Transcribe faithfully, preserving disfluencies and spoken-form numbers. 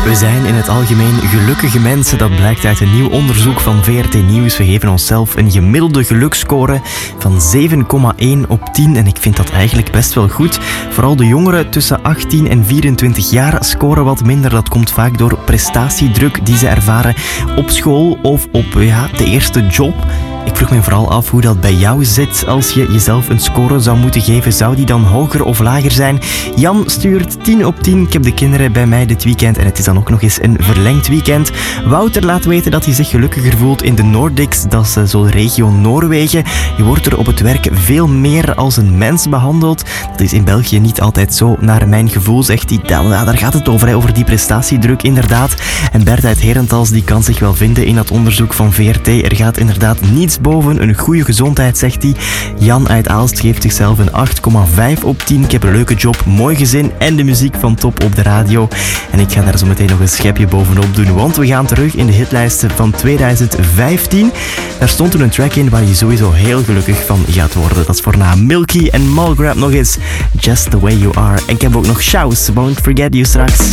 We zijn in het algemeen gelukkige mensen. Dat blijkt uit een nieuw onderzoek van V R T Nieuws. We geven onszelf een gemiddelde geluksscore van zeven komma één op tien. En ik vind dat eigenlijk best wel goed. Vooral de jongeren tussen achttien en vierentwintig jaar scoren wat minder. Dat komt vaak door prestatiedruk die ze ervaren op school of op ja, de eerste job. Ik vroeg me vooral af hoe dat bij jou zit. Als je jezelf een score zou moeten geven, zou die dan hoger of lager zijn? Jan stuurt tien op tien. Ik heb de kinderen bij mij dit weekend en het is dan ook nog eens een verlengd weekend. Wouter laat weten dat hij zich gelukkiger voelt in de Nordics. Dat is zo de regio Noorwegen. Je wordt er op het werk veel meer als een mens behandeld. Dat is in België niet altijd zo, naar mijn gevoel, zegt hij. Ja, daar gaat het over, hè, over die prestatiedruk inderdaad. En Bert uit Herentals die kan zich wel vinden in dat onderzoek van V R T. Er gaat inderdaad niets boven een goede gezondheid, zegt hij. Jan uit Aalst geeft zichzelf een acht komma vijf op tien. Ik heb een leuke job, mooi gezin en de muziek van top op de radio. En ik ga daar zo meteen nog een schepje bovenop doen, want we gaan terug in de hitlijsten van twintig vijftien. Daar stond toen een track in waar je sowieso heel gelukkig van gaat worden. Dat is voornaam Milky en Malgrab nog eens Just The Way You Are. En ik heb ook nog Shouse, Won't Forget You straks.